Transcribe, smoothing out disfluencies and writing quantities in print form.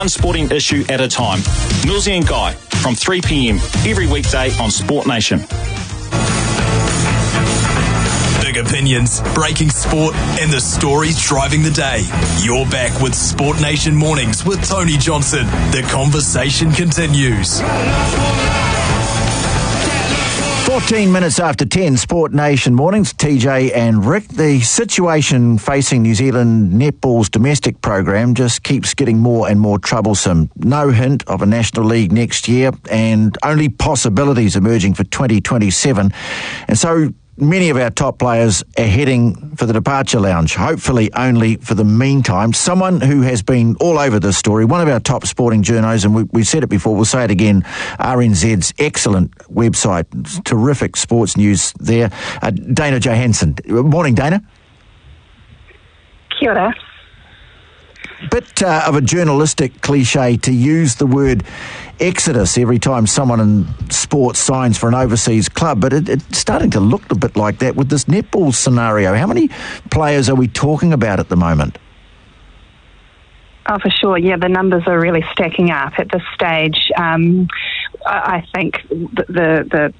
One sporting issue at a time. Millsy and Guy from 3 p.m. every weekday on Sport Nation. Big opinions, breaking sport, and the stories driving the day. You're back with Sport Nation Mornings with Tony Johnson. The conversation continues. 14 minutes after 10, Sport Nation Mornings, TJ and Rick. The situation facing New Zealand netball's domestic program just keeps getting more and more troublesome. No hint of a National League next year and only possibilities emerging for 2027. And so many of our top players are heading for the departure lounge, hopefully only for the meantime. Someone who has been all over this story, one of our top sporting journos, and we've said it before, we'll say it again, RNZ's excellent website, terrific sports news there, Dana Johansson. Morning, Dana. Kia ora. Bit of a journalistic cliche to use the word exodus every time someone in sports signs for an overseas club, but it's starting to look a bit like that with this netball scenario. How many players are we talking about at the moment? Oh, for sure. Yeah, the numbers are really stacking up at this stage. I think the